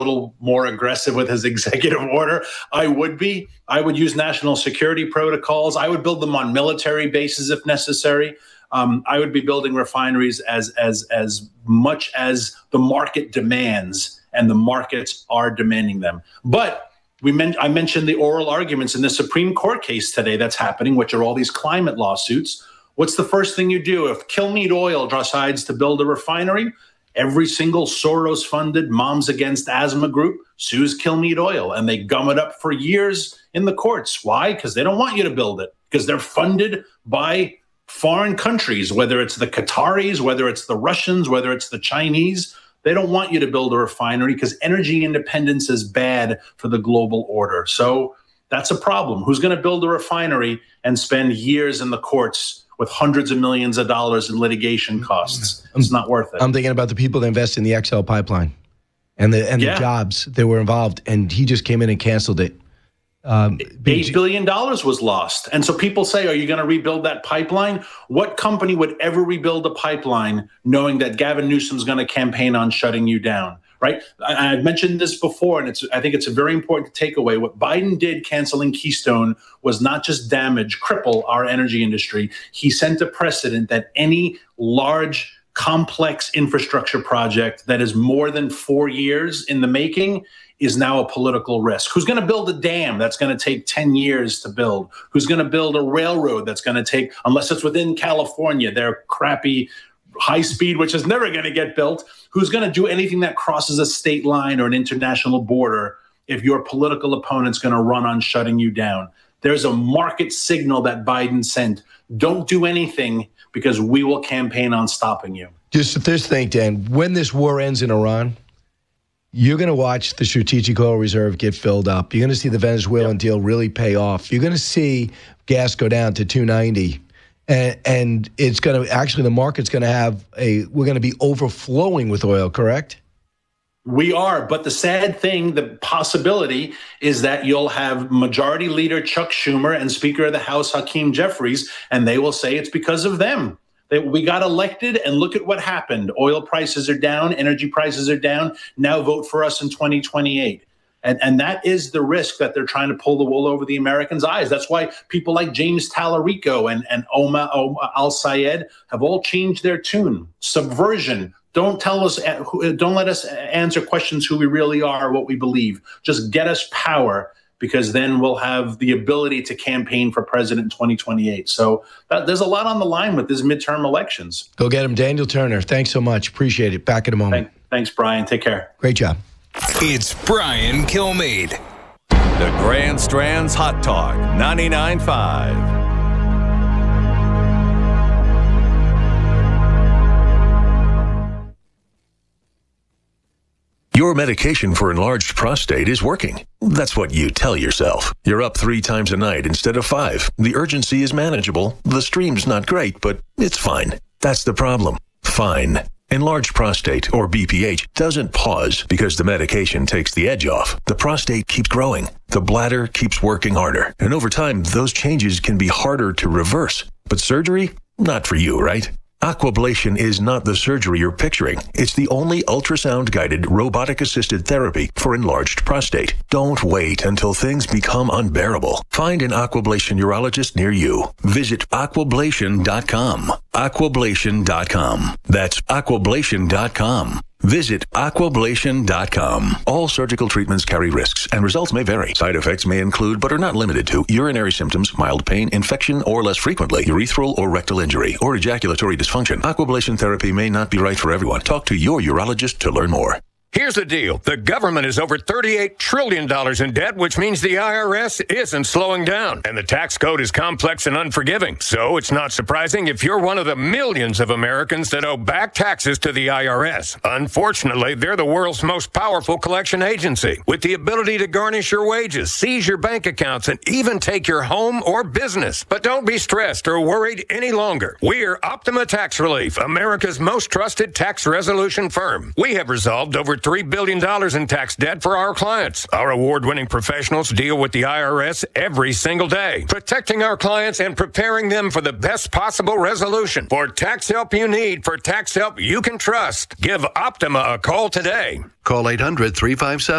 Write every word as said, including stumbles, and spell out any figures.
little more aggressive with his executive order, I would be. I would use national security protocols. I would build them on military bases if necessary. Um, I would be building refineries as as as much as the market demands, and the markets are demanding them. But we men- I mentioned the oral arguments in the Supreme Court case today that's happening, which are all these climate lawsuits. What's the first thing you do if Kilmeade Oil decides to build a refinery? Every single Soros-funded Moms Against Asthma group sues Kilmeade Oil, and they gum it up for years in the courts. Why? Because they don't want you to build it, because they're funded by foreign countries, whether it's the Qataris, whether it's the Russians, whether it's the Chinese. They don't want you to build a refinery because energy independence is bad for the global order. So that's a problem. Who's going to build a refinery and spend years in the courts with hundreds of millions of dollars in litigation costs? It's not worth it. I'm thinking about the people that invest in the X L pipeline and the and yeah. the jobs that were involved, and he just came in and canceled it. Um, Eight billion dollars was lost. And so people say, are you going to rebuild that pipeline? What company would ever rebuild a pipeline knowing that Gavin Newsom's going to campaign on shutting you down? Right? I, I've mentioned this before, and it's I think it's a very important takeaway. What Biden did canceling Keystone was not just damage, cripple our energy industry. He sent a precedent that any large, complex infrastructure project that is more than four years in the making is now a political risk. Who's going to build a dam that's going to take ten years to build? Who's going to build a railroad that's going to take, unless it's within California, their crappy high speed, which is never going to get built? Who's going to do anything that crosses a state line or an international border if your political opponent's going to run on shutting you down? There's a market signal that Biden sent. Don't do anything because we will campaign on stopping you. Just this thing, Dan, when this war ends in Iran, you're going to watch the strategic oil reserve get filled up. You're going to see the Venezuelan yep. deal really pay off. You're going to see gas go down to two ninety. And, and it's going to actually, the market's going to have a, we're going to be overflowing with oil, correct? We are. But the sad thing, the possibility is that you'll have Majority Leader Chuck Schumer and Speaker of the House Hakeem Jeffries, and they will say it's because of them. That we got elected, and look at what happened. Oil prices are down, energy prices are down. Now vote for us in twenty twenty-eight. And, and that is the risk that they're trying to pull the wool over the Americans' eyes. That's why people like James Tallarico and, and Omar Al-Sayed have all changed their tune. Subversion. Don't tell us, don't let us answer questions who we really are, what we believe. Just get us power, because then we'll have the ability to campaign for president in twenty twenty-eight. So that, there's a lot on the line with these midterm elections. Go get him. Daniel Turner, thanks so much. Appreciate it. Back in a moment. Thank, thanks, Brian. Take care. Great job. It's Brian Kilmeade. The Grand Strand's Hot Talk, ninety-nine point five. Your medication for enlarged prostate is working. That's what you tell yourself. You're up three times a night instead of five. The urgency is manageable. The stream's not great, but it's fine. That's the problem. Fine. Enlarged prostate, or B P H, doesn't pause because the medication takes the edge off. The prostate keeps growing. The bladder keeps working harder. And over time, those changes can be harder to reverse. But surgery? Not for you, right? Aquablation is not the surgery you're picturing. It's the only ultrasound-guided, robotic-assisted therapy for enlarged prostate. Don't wait until things become unbearable. Find an Aquablation urologist near you. Visit aquablation dot com. aquablation dot com. That's aquablation dot com. Visit aquablation dot com. All surgical treatments carry risks, and results may vary. Side effects may include, but are not limited to, urinary symptoms, mild pain, infection, or less frequently, urethral or rectal injury, or ejaculatory dysfunction. Aquablation therapy may not be right for everyone. Talk to your urologist to learn more. Here's the deal. The government is over thirty-eight trillion dollars in debt, which means the I R S isn't slowing down. And the tax code is complex and unforgiving. So it's not surprising if you're one of the millions of Americans that owe back taxes to the I R S. Unfortunately, they're the world's most powerful collection agency, with the ability to garnish your wages, seize your bank accounts, and even take your home or business. But don't be stressed or worried any longer. We're Optima Tax Relief, America's most trusted tax resolution firm. We have resolved over three billion dollars in tax debt for our clients. Our award-winning professionals deal with the I R S every single day, protecting our clients and preparing them for the best possible resolution. For tax help you need, for tax help you can trust, give Optima a call today. Call eight hundred, three five seven